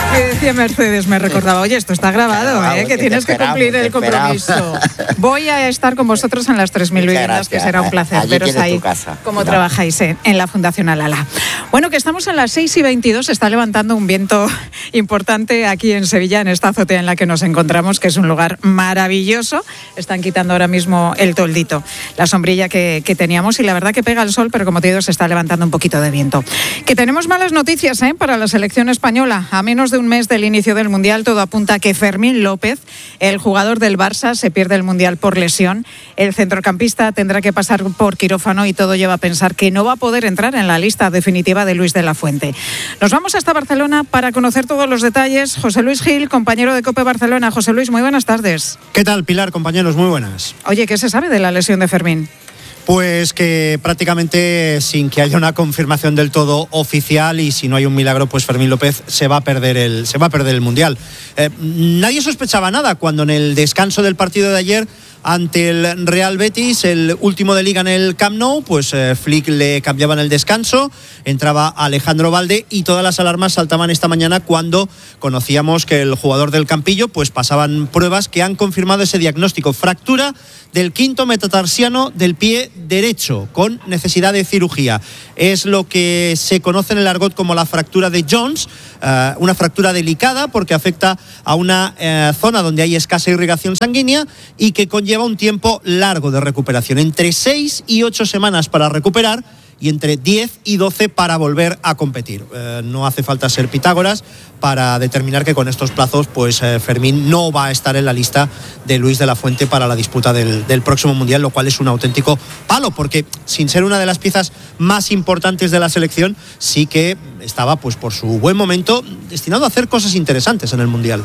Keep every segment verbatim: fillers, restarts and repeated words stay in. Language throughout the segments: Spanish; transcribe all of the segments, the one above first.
Que decía Mercedes, me recordaba, oye, esto está grabado, ¿eh? que, que tienes que cumplir el compromiso. Voy a estar con vosotros en las tres mil viviendas, que será un placer allí veros ahí cómo trabajáis en, en la Fundación Alala. Bueno, que estamos en las seis y veintidós, se está levantando un viento importante aquí en Sevilla, en esta azotea en la que nos encontramos, que es un lugar maravilloso. Están quitando ahora mismo el toldito, la sombrilla que, que teníamos, y la verdad que pega el sol, pero como te digo, se está levantando un poquito de viento. Que tenemos malas noticias ¿eh? para la selección española. A menos de un mes del inicio del Mundial, todo apunta a que Fermín López, el jugador del Barça, se pierde el Mundial por lesión. El centrocampista tendrá que pasar por quirófano y todo lleva a pensar que no va a poder entrar en la lista definitiva de Luis de la Fuente. Nos vamos hasta Barcelona para conocer todos los detalles. José Luis Gil, compañero de COPE Barcelona. José Luis, muy buenas tardes. ¿Qué tal, Pilar, compañeros? Muy buenas. Oye, ¿qué se sabe de la lesión de Fermín? Pues que prácticamente sin que haya una confirmación del todo oficial y si no hay un milagro, pues Fermín López se va a perder el, se va a perder el Mundial. Eh, nadie sospechaba nada cuando en el descanso del partido de ayer ante el Real Betis, el último de Liga en el Camp Nou, pues eh, Flick le cambiaba en el descanso, entraba Alejandro Balde y todas las alarmas saltaban esta mañana cuando conocíamos que el jugador del Campillo pues pasaban pruebas que han confirmado ese diagnóstico: fractura del quinto metatarsiano del pie derecho con necesidad de cirugía. Es lo que se conoce en el argot como la fractura de Jones, eh, una fractura delicada porque afecta a una eh, zona donde hay escasa irrigación sanguínea y que conlleva un tiempo largo de recuperación, entre seis y ocho semanas para recuperar y entre diez y doce para volver a competir. Eh, no hace falta ser Pitágoras para determinar que con estos plazos pues eh, Fermín no va a estar en la lista de Luis de la Fuente para la disputa del, del próximo Mundial, lo cual es un auténtico palo, porque sin ser una de las piezas más importantes de la selección, sí que estaba pues por su buen momento destinado a hacer cosas interesantes en el Mundial.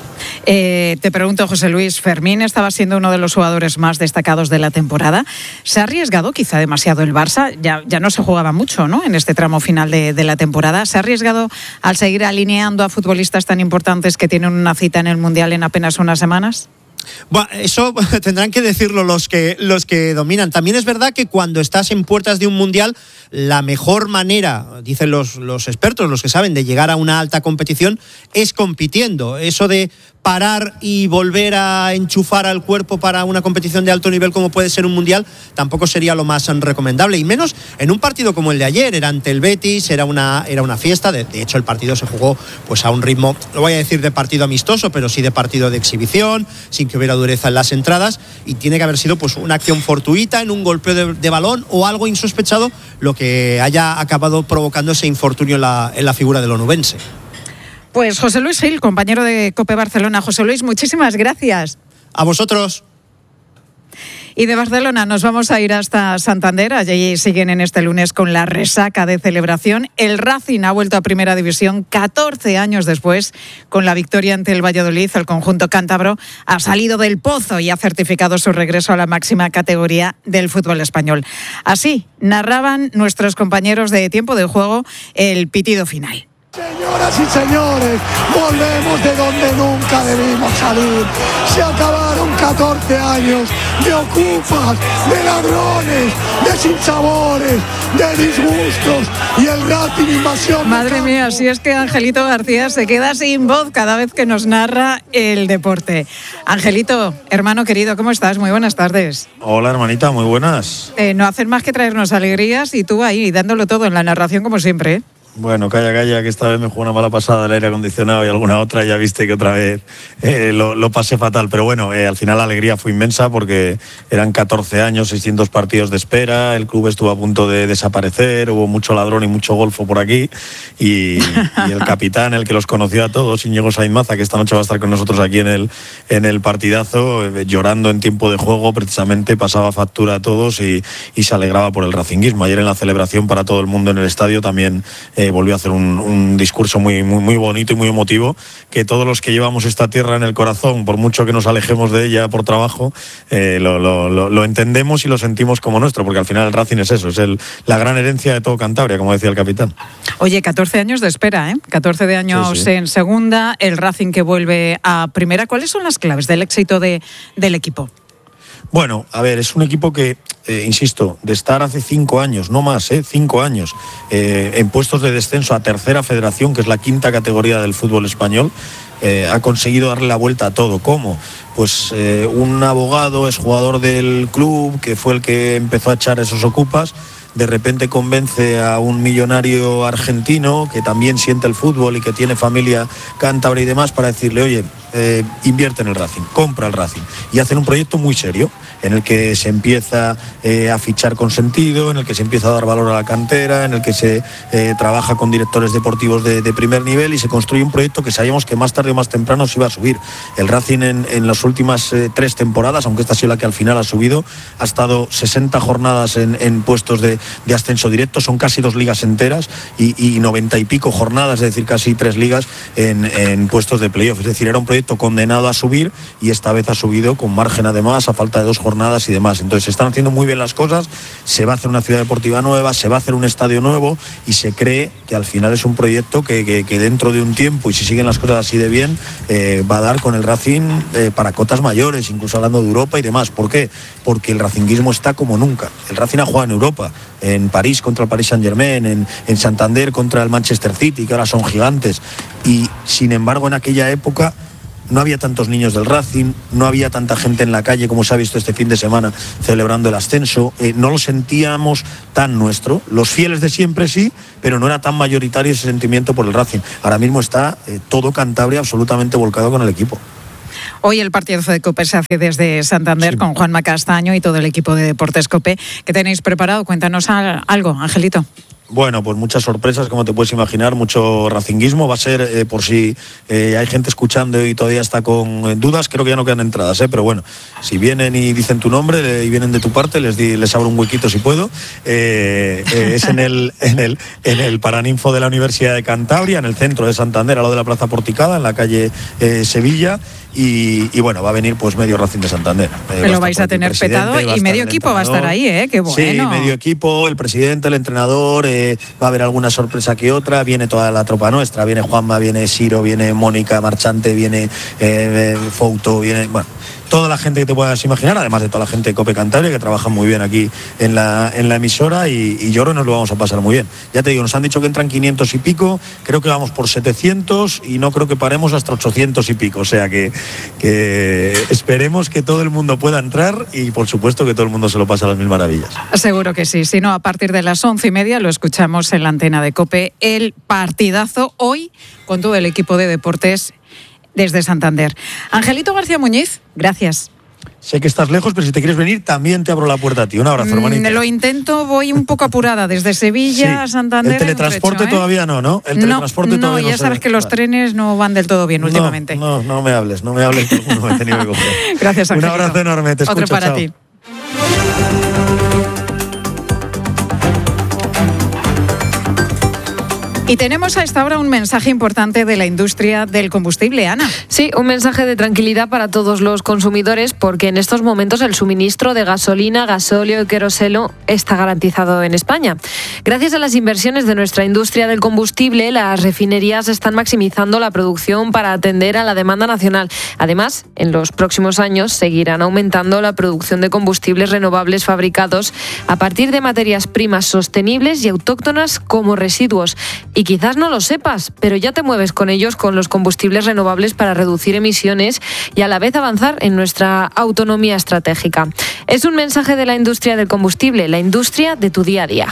Eh, te pregunto, José Luis, Fermín estaba siendo uno de los jugadores más destacados de la temporada. ¿Se ha arriesgado quizá demasiado el Barça? Ya, ya no se jugaba mucho, ¿no?, en este tramo final de, de la temporada. ¿Se ha arriesgado al seguir alineando a futbolistas tan importantes que tienen una cita en el Mundial en apenas unas semanas? Bueno, eso tendrán que decirlo los que, los que dominan. También es verdad que cuando estás en puertas de un Mundial, la mejor manera, dicen los, los expertos, los que saben, de llegar a una alta competición es compitiendo. Eso de parar y volver a enchufar al cuerpo para una competición de alto nivel como puede ser un Mundial tampoco sería lo más recomendable, y menos en un partido como el de ayer. Era ante el Betis, era una, era una fiesta. De, de hecho el partido se jugó pues a un ritmo, no voy a decir de partido amistoso, pero sí de partido de exhibición, sin que hubiera dureza en las entradas, y tiene que haber sido pues una acción fortuita en un golpeo de, de balón o algo insospechado lo que haya acabado provocando ese infortunio en la, en la figura del onubense. Pues José Luis Gil, compañero de COPE Barcelona. José Luis, muchísimas gracias. A vosotros. Y de Barcelona nos vamos a ir hasta Santander. Allí siguen en este lunes con la resaca de celebración. El Racing ha vuelto a Primera División catorce años después. Con la victoria ante el Valladolid, el conjunto cántabro ha salido del pozo y ha certificado su regreso a la máxima categoría del fútbol español. Así narraban nuestros compañeros de Tiempo de Juego el pitido final. Señoras y señores, volvemos de donde nunca debimos salir. Se acabaron catorce años de ocupas, de ladrones, de sinsabores, de disgustos y el Racing invasión. Madre mía, si es que Angelito García se queda sin voz cada vez que nos narra el deporte. Angelito, hermano querido, ¿cómo estás? Muy buenas tardes. Hola, hermanita, muy buenas. Eh, no hacen más que traernos alegrías y tú ahí dándolo todo en la narración como siempre, ¿eh? Bueno, calla, calla, que esta vez me jugó una mala pasada el aire acondicionado y alguna otra, ya viste que otra vez eh, lo, lo pasé fatal. Pero bueno, eh, al final la alegría fue inmensa porque eran catorce años, seiscientos partidos de espera, el club estuvo a punto de desaparecer, hubo mucho ladrón y mucho golfo por aquí, y, y el capitán, el que los conoció a todos, Íñigo Sainz Maza, que esta noche va a estar con nosotros aquí en el, en el partidazo, eh, llorando en tiempo de juego, precisamente pasaba factura a todos y, y se alegraba por el racinguismo. Ayer en la celebración para todo el mundo en el estadio también eh, volvió a hacer un, un discurso muy, muy, muy bonito y muy emotivo, que todos los que llevamos esta tierra en el corazón, por mucho que nos alejemos de ella por trabajo, eh, lo, lo, lo, lo entendemos y lo sentimos como nuestro, porque al final el Racing es eso, es el, la gran herencia de todo Cantabria, como decía el capitán. Oye, catorce años de espera, ¿eh? catorce de años sí, sí. en segunda, el Racing que vuelve a primera. ¿Cuáles son las claves del éxito de, del equipo? Bueno, a ver, es un equipo que, eh, insisto, de estar hace cinco años, no más, eh, cinco años, eh, en puestos de descenso a tercera federación, que es la quinta categoría del fútbol español, eh, ha conseguido darle la vuelta a todo. ¿Cómo? Pues eh, un abogado, es jugador del club, que fue el que empezó a echar esos ocupas, de repente convence a un millonario argentino que también siente el fútbol y que tiene familia cántabra y demás para decirle, oye, eh, invierte en el Racing, compra el Racing. Y hacen un proyecto muy serio en el que se empieza eh, a fichar con sentido, en el que se empieza a dar valor a la cantera, en el que se eh, trabaja con directores deportivos de, de primer nivel y se construye un proyecto que sabíamos que más tarde o más temprano se iba a subir. El Racing en, en las últimas eh, tres temporadas, aunque esta ha sido la que al final ha subido, ha estado sesenta jornadas en, en puestos de, de ascenso directo, son casi dos ligas enteras y, y noventa y pico jornadas, es decir, casi tres ligas en, en puestos de playoff. Es decir, era un proyecto condenado a subir y esta vez ha subido con margen además, a falta de dos jornadas y demás. Entonces se están haciendo muy bien las cosas, se va a hacer una ciudad deportiva nueva, se va a hacer un estadio nuevo y se cree que al final es un proyecto que, que, que dentro de un tiempo, y si siguen las cosas así de bien, eh, va a dar con el Racing eh, para cotas mayores, incluso hablando de Europa y demás. ¿Por qué? Porque el racinguismo está como nunca. El Racing ha jugado en Europa, en París contra el Paris Saint-Germain, en, en Santander contra el Manchester City, que ahora son gigantes, y sin embargo en aquella época no había tantos niños del Racing, no había tanta gente en la calle como se ha visto este fin de semana celebrando el ascenso, eh, no lo sentíamos tan nuestro. Los fieles de siempre sí, pero no era tan mayoritario ese sentimiento por el Racing. Ahora mismo está eh, todo Cantabria absolutamente volcado con el equipo. Hoy el partido de COPE se hace desde Santander, sí, con Juanma Castaño y todo el equipo de Deportes COPE. ¿Qué tenéis preparado? Cuéntanos algo, Angelito. Bueno, pues muchas sorpresas, como te puedes imaginar, mucho racinguismo. Va a ser, eh, por si eh, hay gente escuchando y todavía está con eh, dudas, creo que ya no quedan entradas, eh, pero bueno, si vienen y dicen tu nombre eh, y vienen de tu parte, les di, les abro un huequito si puedo. Eh, eh, es en el, en, el, en el Paraninfo de la Universidad de Cantabria, en el centro de Santander, al lado de la Plaza Porticada, en la calle eh, Sevilla. Y, y bueno, va a venir pues medio Racing de Santander. Eh, Pero lo vais a tener petado y medio equipo va a estar ahí, ¿eh? Qué bueno. Sí, medio equipo, el presidente, el entrenador, eh, va a haber alguna sorpresa que otra, viene toda la tropa nuestra, viene Juanma, viene Siro, viene Mónica Marchante, viene eh, eh, Fouto, viene... bueno. Toda la gente que te puedas imaginar, además de toda la gente de COPE Cantabria, que trabaja muy bien aquí en la, en la emisora, y, y yo creo que nos lo vamos a pasar muy bien. Ya te digo, nos han dicho que entran quinientos y pico, creo que vamos por setecientos y no creo que paremos hasta ochocientos y pico, o sea que, que esperemos que todo el mundo pueda entrar y por supuesto que todo el mundo se lo pase a las mil maravillas. Seguro que sí, si no, a partir de las once y media lo escuchamos en la antena de COPE, el partidazo hoy con todo el equipo de deportes desde Santander. Angelito García Muñiz, gracias. Sé que estás lejos, pero si te quieres venir, también te abro la puerta a ti. Un abrazo, hermanita. Mm, lo intento, voy un poco apurada desde Sevilla a sí. Santander. El teletransporte trecho, ¿eh? Todavía no, ¿no? El teletransporte no, todavía no, ya no sabes se... que los trenes no van del todo bien no, últimamente. No, no me hables, no me hables, que no me he tenido que coger. Gracias, Angelito. Un abrazo enorme, te escucho. Otro para chao. ti. Y tenemos a esta hora un mensaje importante de la industria del combustible, Ana. Sí, un mensaje de tranquilidad para todos los consumidores, porque en estos momentos el suministro de gasolina, gasóleo y queroseno está garantizado en España. Gracias a las inversiones de nuestra industria del combustible, las refinerías están maximizando la producción para atender a la demanda nacional. Además, en los próximos años seguirán aumentando la producción de combustibles renovables fabricados a partir de materias primas sostenibles y autóctonas como residuos. Y quizás no lo sepas, pero ya te mueves con ellos, con los combustibles renovables, para reducir emisiones y a la vez avanzar en nuestra autonomía estratégica. Es un mensaje de la industria del combustible, la industria de tu día a día.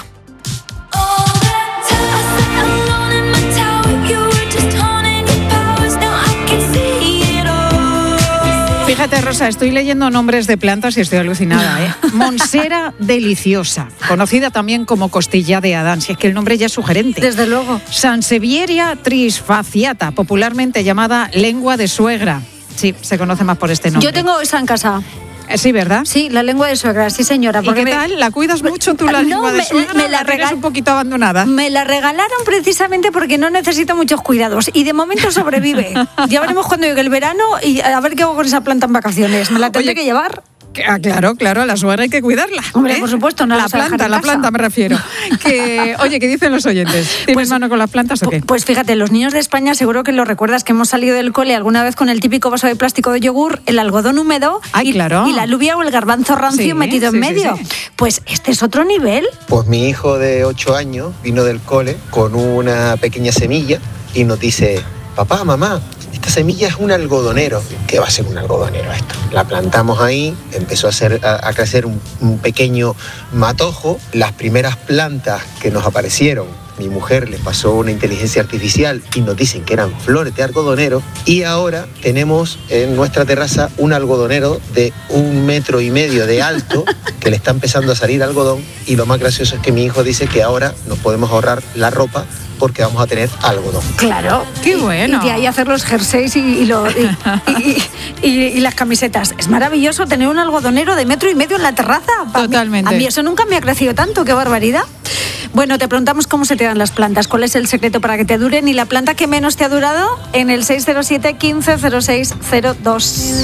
Fíjate, Rosa, estoy leyendo nombres de plantas y estoy alucinada, ¿eh? Monsera deliciosa, conocida también como costilla de Adán, si es que el nombre ya es sugerente. Desde luego. Sansevieria trisfaciata, popularmente llamada lengua de suegra. Sí, se conoce más por este nombre. Yo tengo esa en casa. Sí, ¿verdad? Sí, la lengua de suegra, sí señora. ¿Y qué me... tal? ¿La cuidas mucho tú la no, lengua de me, suegra? Me la, la regal... regal... un poquito abandonada. Me la regalaron precisamente porque no necesito muchos cuidados y de momento sobrevive. Ya veremos cuando llegue el verano y a ver qué hago con esa planta en vacaciones. ¿Me la tendré Oye, que llevar? Ah, claro, claro, a la suegra hay que cuidarla. Hombre, ¿eh? por supuesto, no la vas a dejar planta, en la casa. planta me refiero. Que, oye, ¿qué dicen los oyentes? ¿Tienes Pues- mano con las plantas o qué? Pues fíjate, los niños de España seguro que lo recuerdas que hemos salido del cole alguna vez con el típico vaso de plástico de yogur, el algodón húmedo Ay, y, claro. y la alubia o el garbanzo rancio Sí, metido sí, en sí, medio. sí. Pues este es otro nivel. Pues mi hijo de ocho años vino del cole con una pequeña semilla y nos dice, papá, mamá, esta semilla es un algodonero. ¿Qué va a ser un algodonero esto? La plantamos ahí, empezó a, hacer, a, a crecer un, un pequeño matojo. Las primeras plantas que nos aparecieron, mi mujer les pasó una inteligencia artificial y nos dicen que eran flores de algodonero. Y ahora tenemos en nuestra terraza un algodonero de un metro y medio de alto que le está empezando a salir algodón. Y lo más gracioso es que mi hijo dice que ahora nos podemos ahorrar la ropa porque vamos a tener algodón. Claro. Qué Y- bueno. Y de ahí hacer los jerseys y, y, lo- y- y- y- y las camisetas. Es maravilloso tener un algodonero de metro y medio en la terraza. Pa- Totalmente. A mí eso nunca me ha crecido tanto, qué barbaridad. Bueno, te preguntamos cómo se te dan las plantas, cuál es el secreto para que te duren y la planta que menos te ha durado en el seis cero siete, quince cero seis cero dos.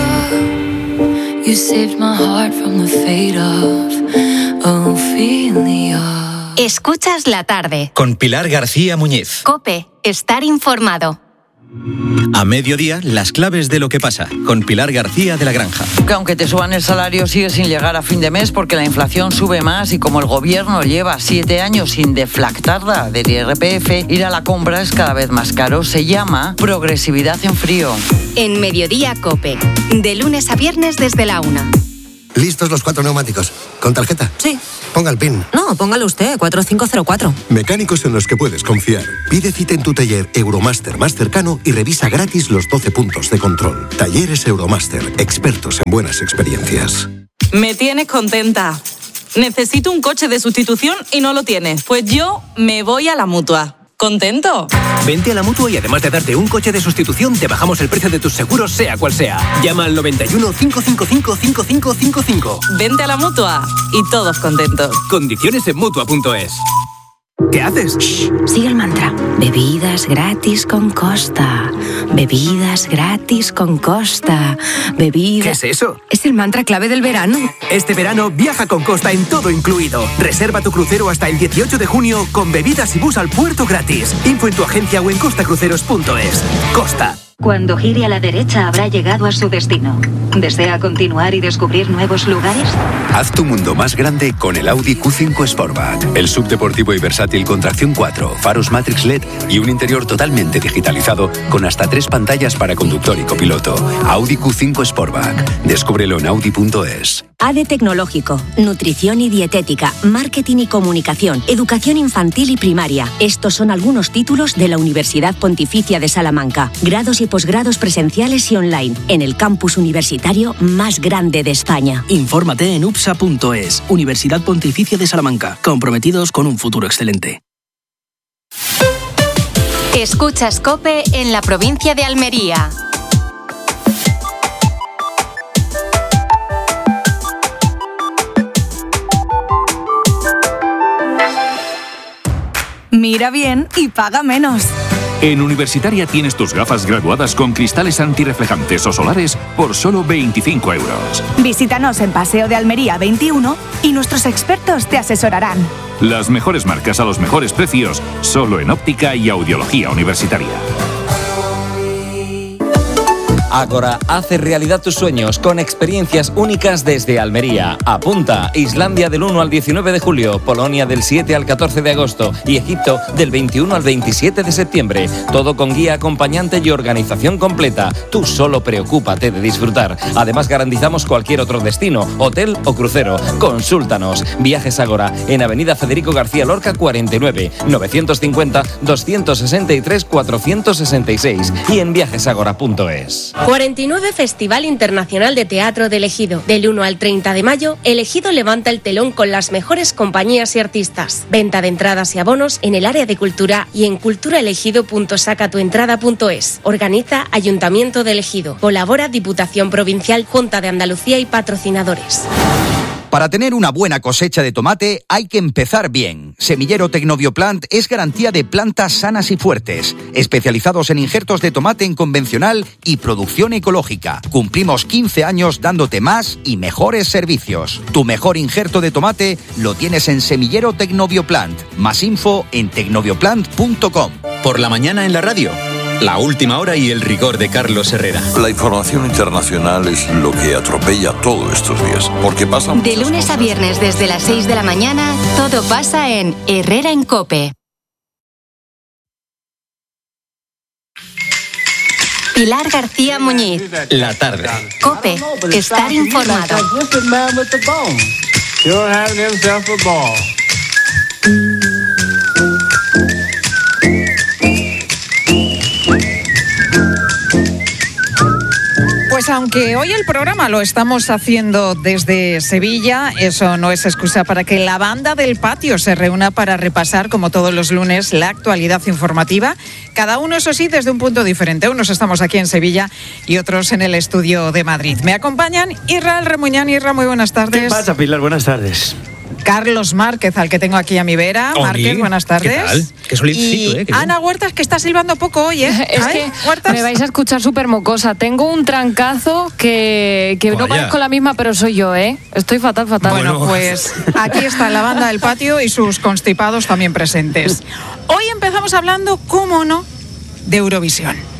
You saved my heart from the fate of Ophelia. Escuchas la tarde. Con Pilar García Muñiz. COPE. Estar informado. A mediodía, las claves de lo que pasa. Con Pilar García de la Granja. Que aunque te suban el salario, sigue sin llegar a fin de mes porque la inflación sube más y como el gobierno lleva siete años sin deflactarla del I R P F, ir a la compra es cada vez más caro. Se llama progresividad en frío. En Mediodía COPE. De lunes a viernes desde la una. ¿Listos los cuatro neumáticos? ¿Con tarjeta? Sí. Ponga el PIN. No, póngalo usted, cuatro cinco cero cuatro. Mecánicos en los que puedes confiar. Pide cita en tu taller Euromaster más cercano y revisa gratis los doce puntos de control. Talleres Euromaster, expertos en buenas experiencias. Me tienes contenta. Necesito un coche de sustitución y no lo tienes. Pues yo me voy a la Mutua. ¿Contento? Vente a la Mutua y además de darte un coche de sustitución, te bajamos el precio de tus seguros, sea cual sea. Llama al noventa y uno, cinco cinco cinco, cinco cinco cinco cinco. Vente a la Mutua y todos contentos. Condiciones en Mutua punto es. ¿Qué haces? Shh, sigue el mantra. Bebidas gratis con Costa. Bebidas gratis con Costa. Bebidas... ¿Qué es eso? Es el mantra clave del verano. Este verano viaja con Costa en todo incluido. Reserva tu crucero hasta el dieciocho de junio con bebidas y bus al puerto gratis. Info en tu agencia o en costacruceros punto es. Costa. Cuando gire a la derecha habrá llegado a su destino. ¿Desea continuar y descubrir nuevos lugares? Haz tu mundo más grande con el Audi Q cinco Sportback. El subdeportivo y versátil con tracción cuatro, faros Matrix L E D y un interior totalmente digitalizado con hasta tres pantallas para conductor y copiloto. Audi Q cinco Sportback. Descúbrelo en audi punto es. A D E Tecnológico, Nutrición y Dietética, Marketing y Comunicación, Educación Infantil y Primaria. Estos son algunos títulos de la Universidad Pontificia de Salamanca. Grados y posgrados presenciales y online, en el campus universitario más grande de España. Infórmate en U P S A punto es, Universidad Pontificia de Salamanca, comprometidos con un futuro excelente. Escuchas COPE en la provincia de Almería. Mira bien y paga menos. En Universitaria tienes tus gafas graduadas con cristales antirreflejantes o solares por solo veinticinco euros. Visítanos en Paseo de Almería veintiuno y nuestros expertos te asesorarán. Las mejores marcas a los mejores precios, solo en óptica y audiología universitaria. Ágora hace realidad tus sueños con experiencias únicas desde Almería. Apunta: Islandia del uno al diecinueve de julio, Polonia del siete al catorce de agosto y Egipto del veintiuno al veintisiete de septiembre. Todo con guía acompañante y organización completa. Tú solo preocúpate de disfrutar. Además garantizamos cualquier otro destino, hotel o crucero. Consúltanos. Viajes Ágora en Avenida Federico García Lorca cuarenta y nueve, novecientos cincuenta, doscientos sesenta y tres, cuatrocientos sesenta y seis y en viajesagora punto es. cuarenta y nueve Festival Internacional de Teatro de El Ejido. Del uno al treinta de mayo, El Ejido levanta el telón con las mejores compañías y artistas. Venta de entradas y abonos en el área de cultura y en culturaelegido punto sacatuentrada punto es. Organiza Ayuntamiento de El Ejido. Colabora Diputación Provincial, Junta de Andalucía y patrocinadores. Para tener una buena cosecha de tomate hay que empezar bien. Semillero Tecnobioplant es garantía de plantas sanas y fuertes, especializados en injertos de tomate en convencional y producción ecológica. Cumplimos quince años dándote más y mejores servicios. Tu mejor injerto de tomate lo tienes en Semillero Tecnobioplant. Más info en tecnobioplant punto com. Por la mañana en la radio. La última hora y el rigor de Carlos Herrera. La información internacional es lo que atropella todos estos días, porque pasan... De lunes a viernes desde las seis de la mañana, todo pasa en Herrera en COPE. Pilar García Muñiz. La tarde. COPE. Estar informado. Pues aunque hoy el programa lo estamos haciendo desde Sevilla, eso no es excusa para que la banda del patio se reúna para repasar, como todos los lunes, la actualidad informativa. Cada uno, eso sí, desde un punto diferente. Unos estamos aquí en Sevilla y otros en el estudio de Madrid. Me acompañan Israel Remuñán. Isra, muy buenas tardes. ¿Qué pasa, Pilar? Buenas tardes. Carlos Márquez, al que tengo aquí a mi vera. Oli, Márquez, buenas tardes. ¿Qué tal? Qué solicito, y ¿eh? Qué Ana Huertas, que está silbando poco hoy, ¿eh? Es Ay, que Huertas. me vais a escuchar súper mocosa. Tengo un trancazo que, que no parezco la misma, pero soy yo, ¿eh? Estoy fatal, fatal. Bueno, pues aquí está la banda del patio y sus constipados también presentes. Hoy empezamos hablando, cómo no, de Eurovisión.